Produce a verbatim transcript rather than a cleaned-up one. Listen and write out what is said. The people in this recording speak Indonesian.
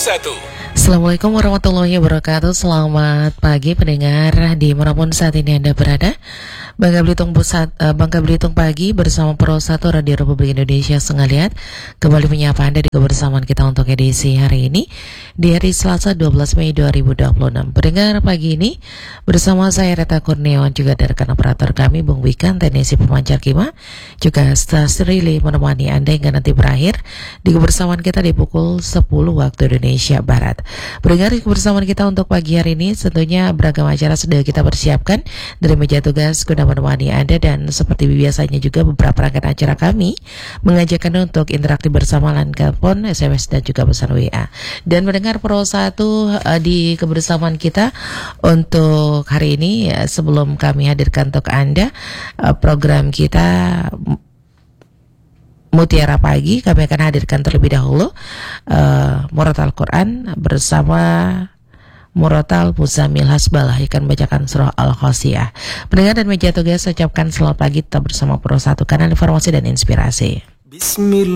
satu. Assalamualaikum warahmatullahi wabarakatuh. Selamat pagi pendengar dimanapun saat ini Anda berada. Bangka Belitung Pusat, uh, Bangka Belitung Pagi bersama Pro satu Radio Republik Indonesia Senggaliat kembali menyapa Anda di kebersamaan kita untuk edisi hari ini di hari Selasa dua belas Mei dua ribu dua puluh enam. Pendengar pagi ini bersama saya Reta Kurniawan, juga dari rekan operator kami Bung Wikan, teknisi pemancar Kima, juga stasiun relay menemani Anda hingga nanti berakhir di kebersamaan kita di pukul sepuluh waktu Indonesia Barat. Pendengar, kebersamaan kita untuk pagi hari ini tentunya beragam acara sudah kita persiapkan dari meja tugas guna menemani Anda, dan seperti biasanya juga beberapa rangkaian acara kami mengajak Anda untuk interaktif bersama line telepon, S M S dan juga pesan W A. Dan mendengar Pro satu uh, di kebersamaan kita untuk hari ini, uh, sebelum kami hadirkan untuk Anda uh, program kita Mutiara Pagi, kami akan hadirkan terlebih dahulu uh, Murotal Quran bersama Murotal Muzamil Hasbalah yang akan membacakan surah Al-Ghashiyah. Pendengar dan meja tugas, ucapkan selamat pagi, tetap bersama Pro satu, kanal informasi dan inspirasi. Bismillah.